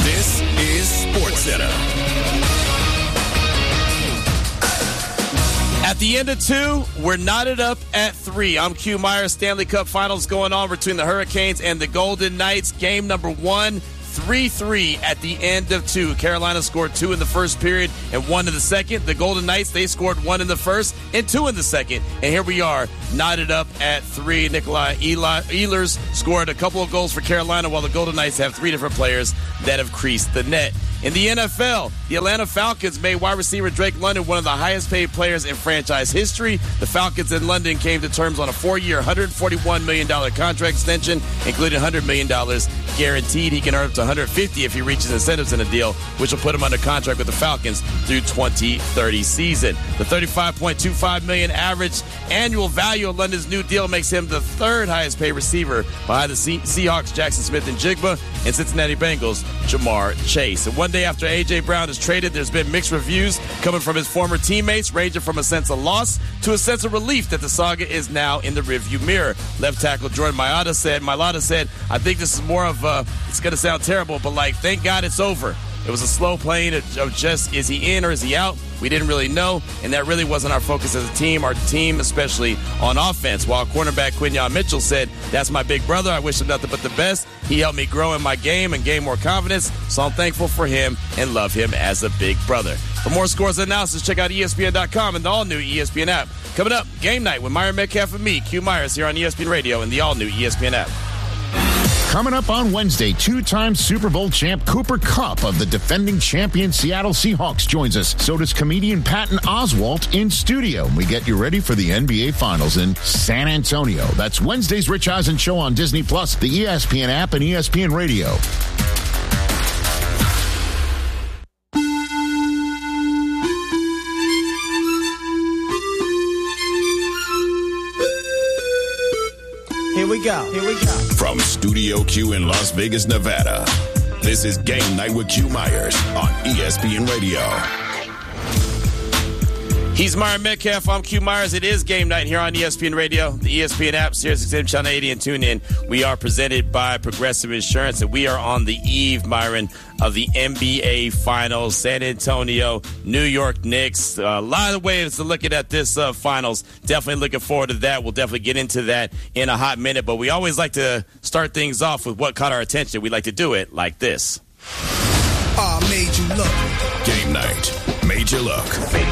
This is SportsCenter. At the end of 2, we're knotted up at 3. I'm Q Myers. Stanley Cup Finals going on between the Hurricanes and the Golden Knights. Game number 1, 3-3 at the end of 2. Carolina scored 2 in the first period and 1 in the second. The Golden Knights, they scored 1 in the first and 2 in the second. And here we are, knotted up at 3. Nikolai Ehlers scored a couple of goals for Carolina, while the Golden Knights have 3 different players that have creased the net. In the NFL, the Atlanta Falcons made wide receiver Drake London one of the highest paid players in franchise history. The Falcons in London came to terms on a 4-year, $141 million contract extension, including $100 million guaranteed. He can earn up to $150 if he reaches incentives in a deal, which will put him under contract with the Falcons through 2030 season. The $35.25 million average annual value of London's new deal makes him the 3rd highest paid receiver behind the Seahawks' Jackson Smith-Njigba and Cincinnati Bengals' Jamar Chase. And one day after A.J. Brown is traded, there's been mixed reviews coming from his former teammates, ranging from a sense of loss to a sense of relief that the saga is now in the rearview mirror. Left tackle Jordan Mailata said, I think this is more of it's going to sound terrible, but thank God it's over. It was a slow playing of just, is he in or is he out? We didn't really know, and that really wasn't our focus as a team, our team especially on offense. While cornerback Quinyon Mitchell said, that's my big brother. I wish him nothing but the best. He helped me grow in my game and gain more confidence, so I'm thankful for him and love him as a big brother. For more scores and analysis, check out ESPN.com and the all-new ESPN app. Coming up, Game Night with Myron Metcalf and me, Q Myers, here on ESPN Radio and the all-new ESPN app. Coming up on Wednesday, 2-time Super Bowl champ Cooper Kupp of the defending champion Seattle Seahawks joins us. So does comedian Patton Oswalt in studio. We get you ready for the NBA Finals in San Antonio. That's Wednesday's Rich Eisen Show on Disney+, the ESPN app, and ESPN Radio. Here we go. From Studio Q in Las Vegas, Nevada, this is Game Night with Q Myers on ESPN Radio. He's Myron Metcalf. I'm Q Myers. It is Game Night here on ESPN Radio, the ESPN app, SiriusXM Channel 80, and tune in. We are presented by Progressive Insurance, and we are on the eve, Myron, of the NBA Finals. San Antonio, New York Knicks. A lot of ways to look at this Finals. Definitely looking forward to that. We'll definitely get into that in a hot minute, but we always like to start things off with what caught our attention. We like to do it like this. Made you look. Game Night. Made you look.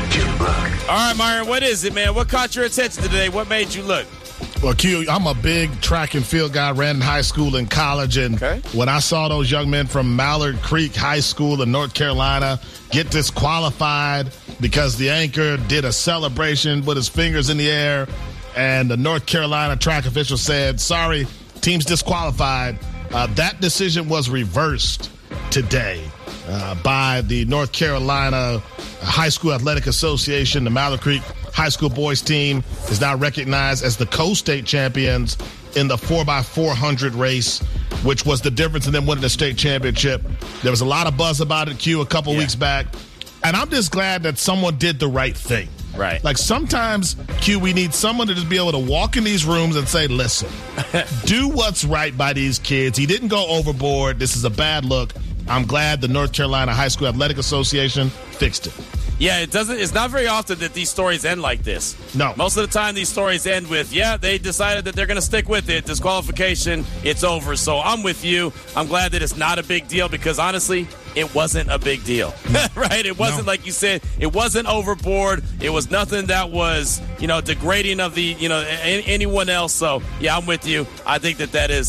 All right, Myron, what is it, man? What caught your attention today? What made you look? Well, Q, I'm a big track and field guy, ran in high school and college, and when I saw those young men from Mallard Creek High School in North Carolina get disqualified because the anchor did a celebration with his fingers in the air, and the North Carolina track official said, sorry, team's disqualified, that decision was reversed today by the North Carolina High School Athletic Association. The Mallard Creek High School boys team is now recognized as the co-state champions in the 4x400 race, which was the difference in them winning the state championship. There was a lot of buzz about it, Q, a couple weeks back. And I'm just glad that someone did the right thing. Right. Like sometimes, Q, we need someone to just be able to walk in these rooms and say, listen, do what's right by these kids. He didn't go overboard. This is a bad look. I'm glad the North Carolina High School Athletic Association fixed it. Yeah, it's not very often that these stories end like this. No. Most of the time these stories end with, they decided that they're going to stick with it. Disqualification, it's over. So I'm with you. I'm glad that it's not a big deal because, honestly, it wasn't a big deal. Right? It wasn't, like you said, it wasn't overboard. It was nothing that was, degrading of the, anyone else. So, yeah, I'm with you. I think that is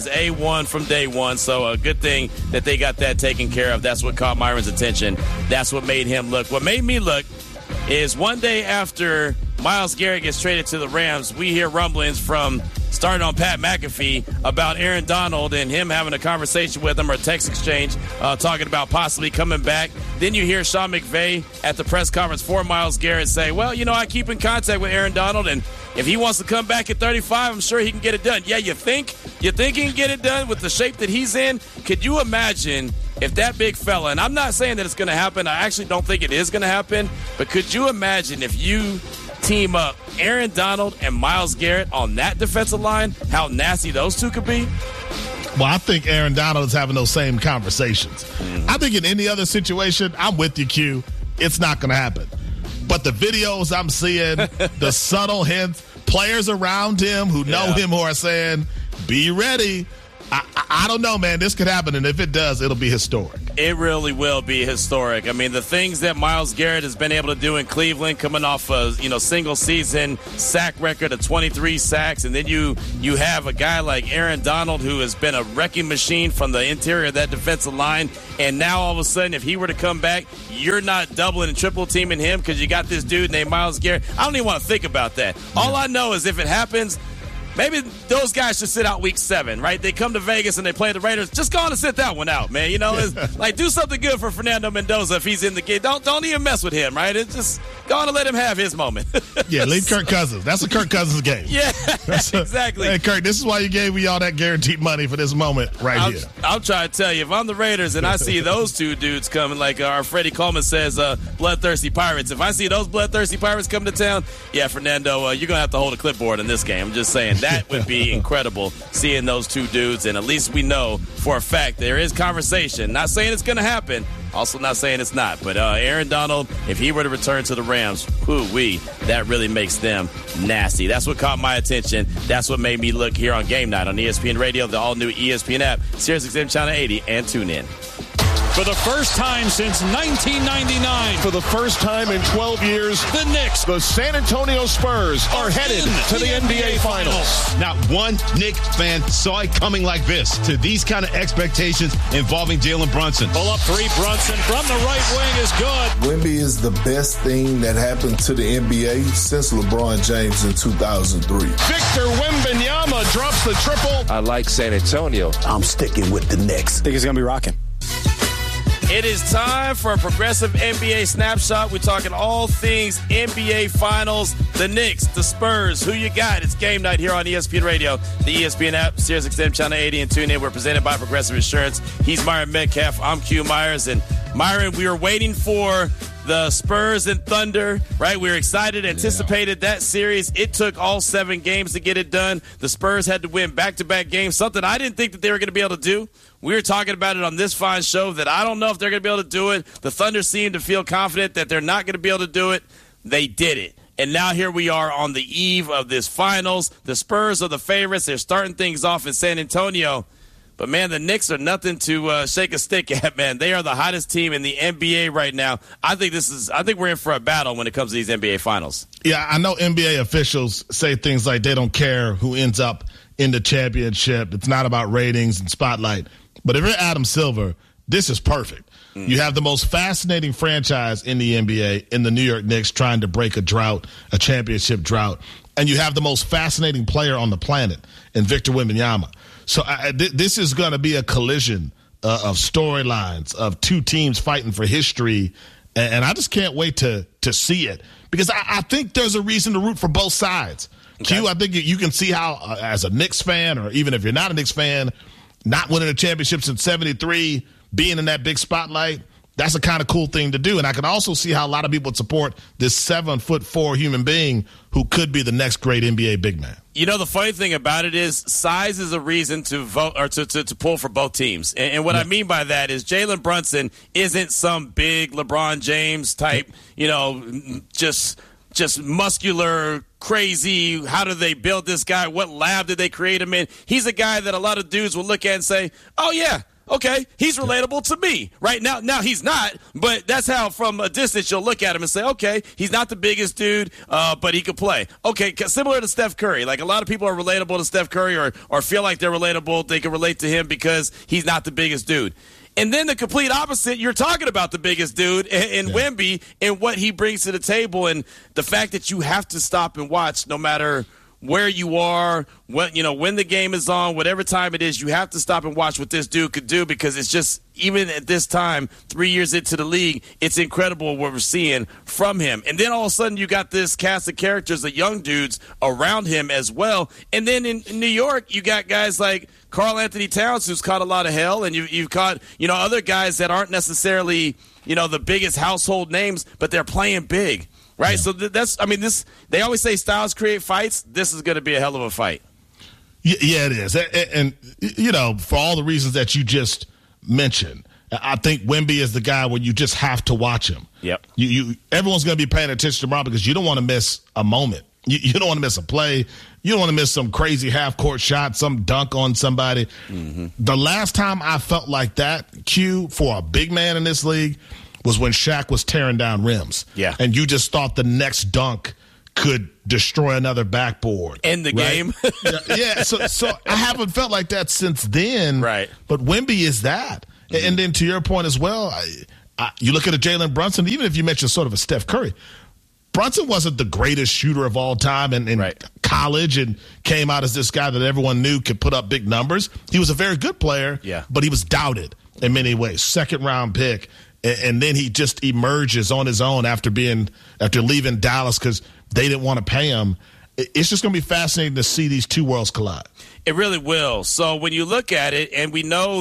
A1 from day one. So a good thing that they got that taken care of. That's what caught Myron's attention. That's what made him look. What made me look is one day after Myles Garrett gets traded to the Rams, we hear rumblings from starting on Pat McAfee about Aaron Donald and him having a conversation with him or a text exchange talking about possibly coming back. Then you hear Sean McVay at the press conference for Myles Garrett say, well, I keep in contact with Aaron Donald, and if he wants to come back at 35, I'm sure he can get it done. Yeah, you think he can get it done with the shape that he's in? Could you imagine if that big fella, and I'm not saying that it's going to happen. I actually don't think it is going to happen. But could you imagine if you team up Aaron Donald and Myles Garrett on that defensive line, how nasty those two could be? Well, I think Aaron Donald is having those same conversations. I think in any other situation, I'm with you, Q. It's not going to happen. But the videos I'm seeing, the subtle hints, players around him who know him who are saying, be ready. I don't know, man. This could happen, and if it does, it'll be historic. It really will be historic. I mean, the things that Myles Garrett has been able to do in Cleveland, coming off a single season sack record of 23 sacks, and then you have a guy like Aaron Donald who has been a wrecking machine from the interior of that defensive line, and now all of a sudden, if he were to come back, you're not doubling and triple teaming him because you got this dude named Myles Garrett. I don't even want to think about that. All I know is if it happens, maybe those guys should sit out week 7, right? They come to Vegas and they play the Raiders. Just go on and sit that one out, man. It's like do something good for Fernando Mendoza if he's in the game. Don't even mess with him, right? It's just go on and let him have his moment. Leave Kirk Cousins. That's a Kirk Cousins game. Yeah, exactly. Hey, Kirk, this is why you gave me all that guaranteed money for this moment here. I'll try to tell you, if I'm the Raiders and I see those two dudes coming, like our Freddie Coleman says, bloodthirsty Pirates. If I see those bloodthirsty Pirates coming to town, Fernando, you're going to have to hold a clipboard in this game. I'm just saying that would be incredible seeing those two dudes, and at least we know for a fact there is conversation. Not saying it's going to happen, also not saying it's not, but Aaron Donald, if he were to return to the Rams, that really makes them nasty. That's what caught my attention. That's what made me look here on Game Night on ESPN Radio, the all-new ESPN app, SiriusXM Channel 80, and TuneIn. For the first time since 1999. For the first time in 12 years, the Knicks, the San Antonio Spurs, are headed to the NBA Finals. Not one Knicks fan saw it coming like this. To these kind of expectations involving Jalen Brunson. Pull up three, Brunson from the right wing is good. Wemby is the best thing that happened to the NBA since LeBron James in 2003. Victor Wembanyama drops the triple. I like San Antonio. I'm sticking with the Knicks. I think it's going to be rocking. It is time for a progressive NBA snapshot. We're talking all things NBA Finals, the Knicks, the Spurs. Who you got? It's Game Night here on ESPN Radio, the ESPN app, SiriusXM Channel 80, and TuneIn. We're presented by Progressive Insurance. He's Myron Metcalf. I'm Q Myers. And Myron, we were waiting for the Spurs and Thunder, right? We were excited, anticipated that series. It took all 7 games to get it done. The Spurs had to win back-to-back games, something I didn't think that they were going to be able to do. We were talking about it on this fine show that I don't know if they're going to be able to do it. The Thunder seem to feel confident that they're not going to be able to do it. They did it. And now here we are on the eve of this finals. The Spurs are the favorites. They're starting things off in San Antonio. But, man, the Knicks are nothing to shake a stick at, man. They are the hottest team in the NBA right now. I think we're in for a battle when it comes to these NBA finals. Yeah, I know NBA officials say things like they don't care who ends up in the championship. It's not about ratings and spotlight. But if you're Adam Silver, this is perfect. You have the most fascinating franchise in the NBA in the New York Knicks trying to break a drought, a championship drought. And you have the most fascinating player on the planet in Victor Wembanyama. So this is going to be a collision of storylines, of two teams fighting for history. And I just can't wait to see it because I think there's a reason to root for both sides. Okay. Q, I think you can see how, as a Knicks fan, or even if you're not a Knicks fan, not winning a championship since 73, being in that big spotlight, that's a kind of cool thing to do. And I can also see how a lot of people would support this 7'4" human being who could be the next great NBA big man. You know, the funny thing about it is size is a reason to vote or to pull for both teams. And what I mean by that is Jalen Brunson isn't some big LeBron James type, just muscular, crazy. How do they build this guy? What lab did they create him in? He's a guy that a lot of dudes will look at and say, oh, yeah. Okay, he's relatable to me. Right now he's not, but that's how from a distance you'll look at him and say, okay, he's not the biggest dude, but he could play. Okay, similar to Steph Curry. Like a lot of people are relatable to Steph Curry or feel like they're relatable. They can relate to him because he's not the biggest dude. And then the complete opposite, you're talking about the biggest dude in Wemby and what he brings to the table and the fact that you have to stop and watch no matter where you are, when the game is on, whatever time it is, you have to stop and watch what this dude could do because it's just, even at this time, 3 years into the league, it's incredible what we're seeing from him. And then all of a sudden you got this cast of characters, the young dudes around him as well. And then in New York, you got guys like Karl Anthony Towns, who's caught a lot of hell, and you've caught, other guys that aren't necessarily, the biggest household names, but they're playing big. Right, so they always say styles create fights. This is going to be a hell of a fight. Yeah, it is. And, you know, for all the reasons that you just mentioned, I think Wemby is the guy where you just have to watch him. Yep. Everyone's going to be paying attention tomorrow because you don't want to miss a moment. You don't want to miss a play. You don't want to miss some crazy half-court shot, some dunk on somebody. Mm-hmm. The last time I felt like that, Q, for a big man in this league, was when Shaq was tearing down rims. Yeah. And you just thought the next dunk could destroy another backboard. In the game. Yeah. So I haven't felt like that since then. Right. But Wemby is that. Mm-hmm. And then to your point as well, you look at a Jalen Brunson, even if you mention sort of a Steph Curry, Brunson wasn't the greatest shooter of all time in college and came out as this guy that everyone knew could put up big numbers. He was a very good player, but he was doubted in many ways. Second-round pick, and then he just emerges on his own after leaving Dallas because they didn't want to pay him. It's just going to be fascinating to see these two worlds collide. It really will. So when you look at it, and we know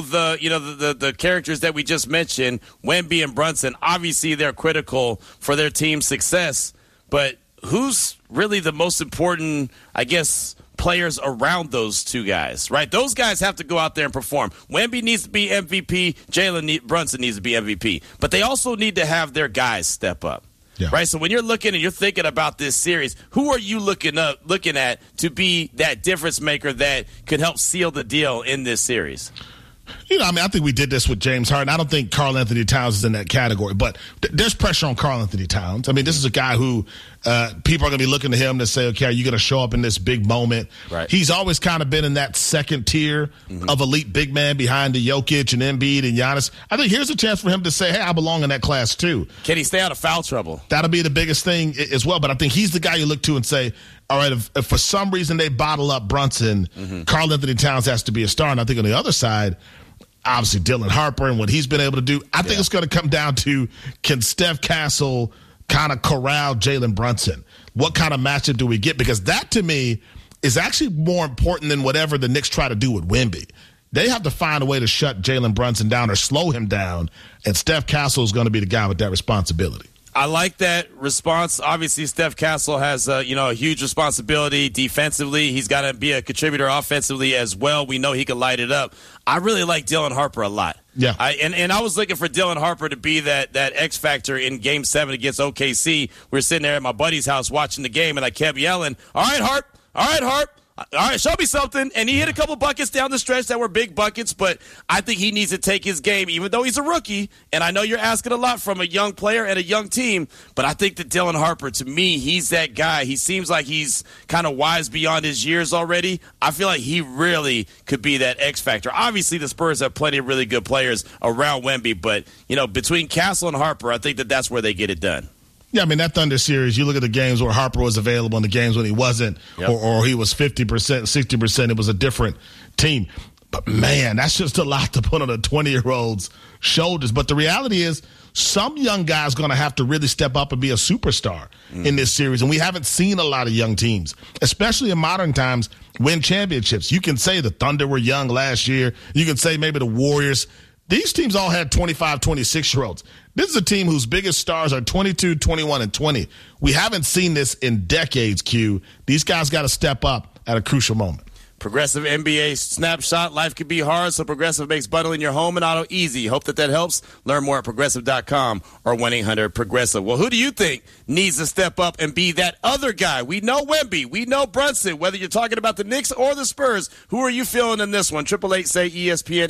the characters that we just mentioned, Wemby and Brunson, obviously they're critical for their team's success. But who's really the most important, I guess, players around those two guys, right? Those guys have to go out there and perform. Wemby needs to be MVP. Brunson needs to be MVP. But they also need to have their guys step up, right? So when you're looking and you're thinking about this series, who are you looking at to be that difference maker that could help seal the deal in this series? You know, I mean, I think we did this with James Harden. I don't think Karl Anthony Towns is in that category, but there's pressure on Karl Anthony Towns. I mean, this is a guy who people are going to be looking to him to say, okay, are you going to show up in this big moment? Right. He's always kind of been in that second tier of elite big man behind the Jokic and Embiid and Giannis. I think here's a chance for him to say, hey, I belong in that class too. Can he stay out of foul trouble? That'll be the biggest thing as well, but I think he's the guy you look to and say, all right, if for some reason they bottle up Brunson, Karl Anthony Towns has to be a star. And I think on the other side, obviously Dylan Harper and what he's been able to do. I think it's going to come down to, can Steph Castle kind of corral Jalen Brunson? What kind of matchup do we get? Because that, to me, is actually more important than whatever the Knicks try to do with Wemby. They have to find a way to shut Jalen Brunson down or slow him down, and Steph Castle is going to be the guy with that responsibility. I like that response. Obviously, Steph Castle has a huge responsibility defensively. He's got to be a contributor offensively as well. We know he can light it up. I really like Dylan Harper a lot. Yeah. And I was looking for Dylan Harper to be that X factor in Game 7 against OKC. We were sitting there at my buddy's house watching the game, and I kept yelling, all right, Harp. All right, show me something. And he hit a couple buckets down the stretch that were big buckets, but I think he needs to take his game, even though he's a rookie. And I know you're asking a lot from a young player and a young team, but I think that Dylan Harper, to me, he's that guy. He seems like he's kind of wise beyond his years already. I feel like he really could be that X factor. Obviously, the Spurs have plenty of really good players around Wemby, but, between Castle and Harper, I think that that's where they get it done. Yeah, I mean, that Thunder series, you look at the games where Harper was available and the games when he wasn't, or he was 50%, 60%, it was a different team. But, man, that's just a lot to put on a 20-year-old's shoulders. But the reality is some young guy's going to have to really step up and be a superstar in this series. And we haven't seen a lot of young teams, especially in modern times, win championships. You can say the Thunder were young last year. You can say maybe the Warriors. These teams all had 25, 26-year-olds. This is a team whose biggest stars are 22, 21, and 20. We haven't seen this in decades, Q. These guys got to step up at a crucial moment. Progressive NBA snapshot. Life can be hard, so Progressive makes bundling your home and auto easy. Hope that helps. Learn more at Progressive.com or 1-800-PROGRESSIVE. Well, who do you think needs to step up and be that other guy? We know Wemby. We know Brunson. Whether you're talking about the Knicks or the Spurs, who are you feeling in this one? 888-SAY-ESPN,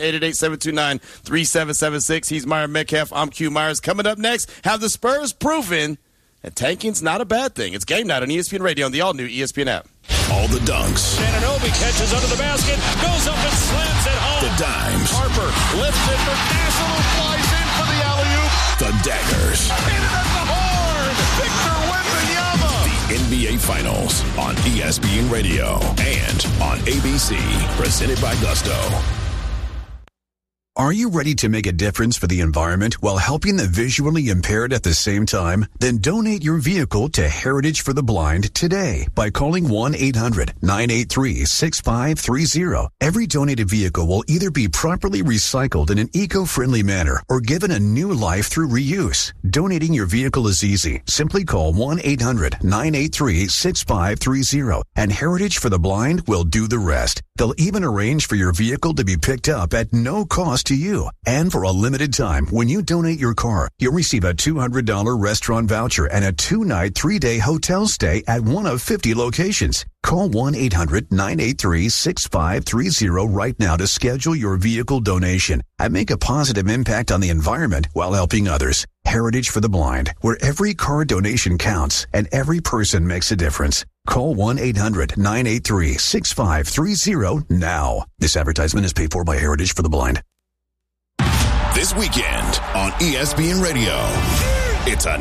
888-729-3776. He's Myron Metcalf. I'm Q Myers. Coming up next, have the Spurs proven that tanking's not a bad thing? It's Game Night on ESPN Radio on the all-new ESPN app. All the dunks. Anunoby catches under the basket, goes up and slams it home. The dimes. Harper lifts it for Castle, who flies in for the alley-oop. The daggers. Hit it at the horn. Victor Wembanyama. The NBA Finals on ESPN Radio and on ABC. Presented by Gusto. Are you ready to make a difference for the environment while helping the visually impaired at the same time? Then donate your vehicle to Heritage for the Blind today by calling 1-800-983-6530. Every donated vehicle will either be properly recycled in an eco-friendly manner or given a new life through reuse. Donating your vehicle is easy. Simply call 1-800-983-6530 and Heritage for the Blind will do the rest. They'll even arrange for your vehicle to be picked up at no cost to you. And for a limited time, when you donate your car, you'll receive a $200 restaurant voucher and a 2-night, 3-day hotel stay at one of 50 locations. Call 1-800-983-6530 right now to schedule your vehicle donation and make a positive impact on the environment while helping others. Heritage for the Blind, where every car donation counts and every person makes a difference. Call 1-800-983-6530 now. This advertisement is paid for by Heritage for the Blind. This weekend on ESPN Radio, it's a